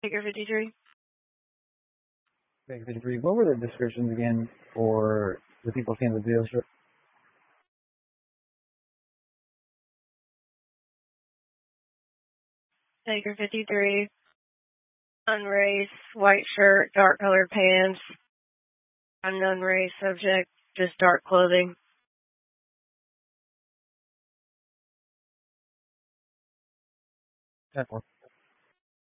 Figure 53. Figure 53. What were the descriptions again for the people seeing the dealership? Figure 53. Unrace, white shirt, dark colored pants. Unknown race, subject, just dark clothing. That one.